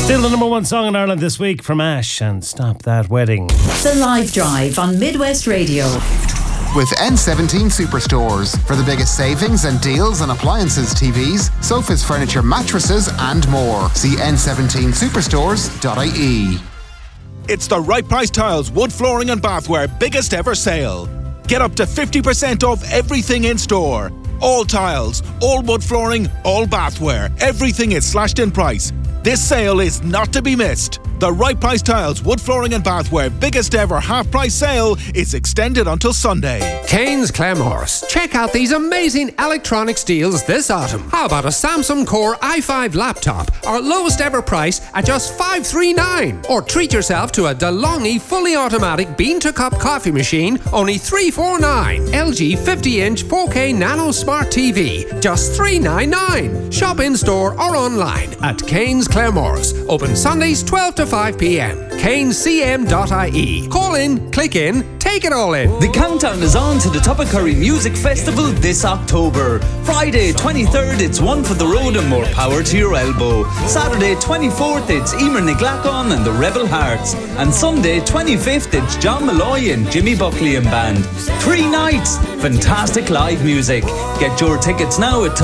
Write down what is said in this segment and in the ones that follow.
Still the number one song in Ireland this week from Ash and Stop That Wedding. The Live Drive on Midwest Radio. With N17 Superstores for the biggest savings and deals on appliances, TVs, sofas, furniture, mattresses and more. See n17superstores.ie. It's the Right Price Tiles wood flooring and bathware biggest ever sale. Get up to 50% off everything in store. All tiles, all wood flooring, all bathware. Everything is slashed in price. This sale is not to be missed. The Right Price Tiles wood flooring and bathware biggest ever half price sale is extended until Sunday. Kane's Clemhorse. Check out these amazing electronics deals this autumn. How about a Samsung Core i5 laptop? Our lowest ever price at just $539. Or treat yourself to a DeLonghi fully automatic bean to cup coffee machine, only $349. LG 50-inch 4K Nano Smart TV, just $399. Shop in store or online at Kane's Clemhorse. Open Sundays 12 to 5 p.m. KaneCM.ie. Call in, click in, take it all in. The countdown is on to the Tuppacurry Music Festival this October. Friday 23rd, it's One for the Road and More Power to Your Elbow. Saturday 24th, it's Emer Niglacon and the Rebel Hearts. And Sunday 25th, it's John Malloy and Jimmy Buckley and Band. 3 nights, fantastic live music. Get your tickets now at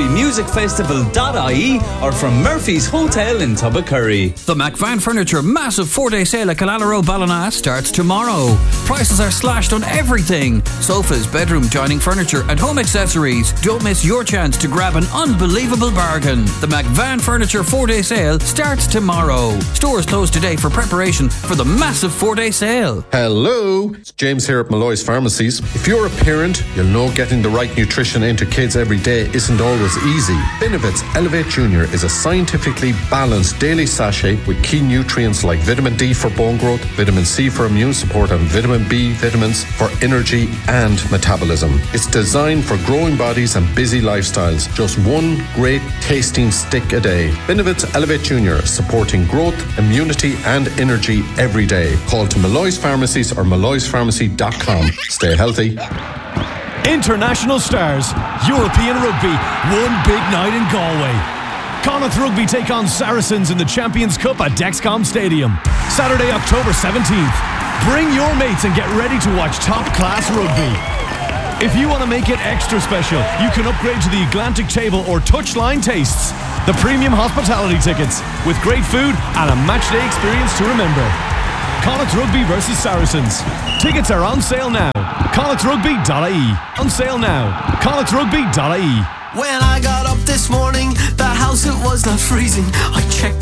tuppacurrymusicfestival.ie or from Murphy's Hotel in Tuppacurry. The McVan Furniture massive 4-day sale at Killala Road, Ballina starts tomorrow. Prices are slashed on everything. Sofas, bedroom joining furniture and home accessories. Don't miss your chance to grab an unbelievable bargain. The McVan Furniture 4-day sale starts tomorrow. Stores closed today for preparation for the massive 4-day sale. Hello, it's James here at Malloy's Pharmacies. If you're a parent, you'll know getting the right nutrition into kids every day isn't always easy. Benevit's Elevate Junior is a scientifically balanced daily sachet with key nutrients like vitamin D for bone growth, vitamin C for immune support and vitamin B vitamins for energy and metabolism. It's designed for growing bodies and busy lifestyles. Just one great tasting stick a day. Benevit's Elevate Junior, supporting growth, immunity and energy every day. Call to Malloy's Pharmacies or malloyspharmacy.com. Stay healthy. International stars, European rugby, one big night in Galway. Connacht Rugby take on Saracens in the Champions Cup at Dexcom Stadium. Saturday, October 17th. Bring your mates and get ready to watch top-class rugby. If you want to make it extra special, you can upgrade to the Atlantic Table or Touchline Tastes, the premium hospitality tickets, with great food and a matchday experience to remember. Connacht Rugby versus Saracens. Tickets are on sale now. ConnectRugby.ie. On sale now. ConnectRugby.ie. When I got up this morning, the house, it was not freezing. I checked